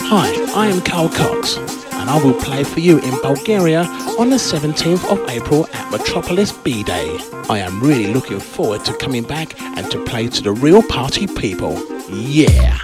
Hi, I am Carl Cox, and I will play for you in Bulgaria on the 17th of April at Metropolis B-Day. I am really looking forward to coming back and to play to the real party people. Yeah!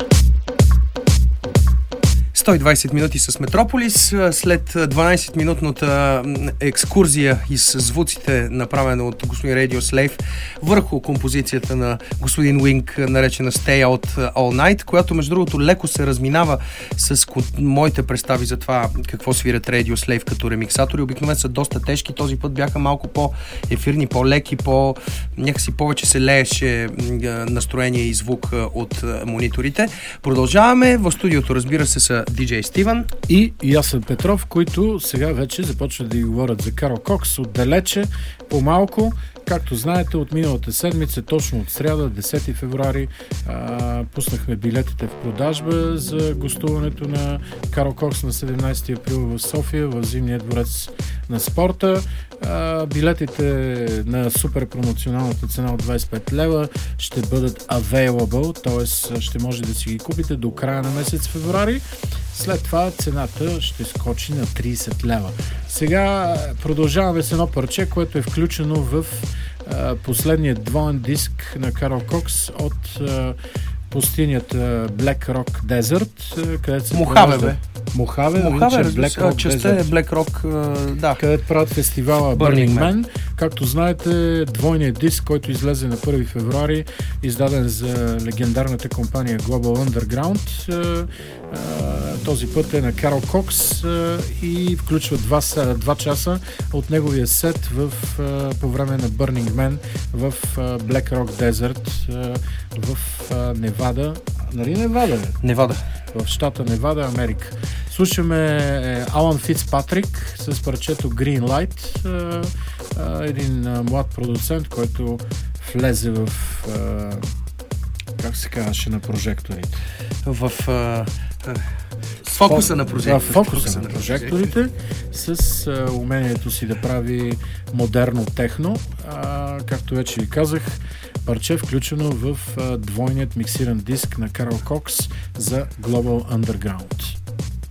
120 минути с Метрополис. След 12-минутната екскурзия и с звуците, направена от господин Radio Slave върху композицията на господин Wing, наречена Stay Out All Night, която между другото леко се разминава с моите представи за това какво свират Radio Slave като ремиксатори. Обикновено са доста тежки, този път бяха малко по-ефирни, по-леки, някакси повече се лееше настроение и звук от мониторите. Продължаваме. В студиото, разбира се, са DJ Стивън и Ясен Петров, които сега вече започват да ги говорят за Карл Кокс отдалече, по-малко. Както знаете, от миналата седмица, точно от сряда, 10 февруари, пуснахме билетите в продажба за гостуването на Карл Кокс на 17 април в София, в Зимния дворец на спорта. Билетите на супер промоционалната цена от 25 лева ще бъдат available, т.е. ще може да си ги купите до края на месец февруари. След това цената ще скочи на 30 лева. Сега продължаваме с едно парче, което е включено в последният двоен диск на Карл Кокс от пустинята Black Rock Desert, където се Мохаве, Black Rock частта е Black Rock, да. Където правят фестивала Burning Man. Както знаете, двойният диск, който излезе на 1 февруари, издаден за легендарната компания Global Underground. Този път е на Карл Кокс и включва 2 часа от неговия сет по време на Burning Man в Black Rock Desert в Невада. Нали Невада? Невада. В щата Невада, Америка. Слушаме Алан Фицпатрик с парчето Green Light, един млад продуцент, който влезе в как се казваше на прожекторите? В фокуса на прожекторите. В фокуса на прожекторите с умението си да прави модерно техно. Както вече ви казах, парче включено в двойният миксиран диск на Карл Кокс за Global Underground.